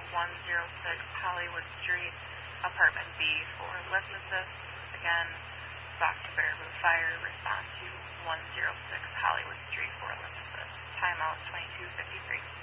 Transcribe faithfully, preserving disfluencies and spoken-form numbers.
one oh six Hollywood Street, Apartment B for lift assist. Again, Stock to Baraboo Fire, respond to one oh six Hollywood Street for lift assist. Timeout twenty-two fifty-three.